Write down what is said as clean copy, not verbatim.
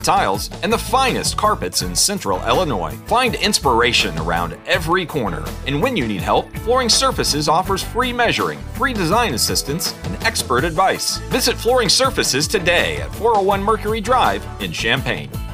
tiles, and the finest carpets in Central Illinois. Find inspiration around every corner. And when you need help, Flooring Surfaces offers free measuring, free design assistance, and expert advice. Visit Flooring Surfaces today at 401 Mercury Drive in Champaign.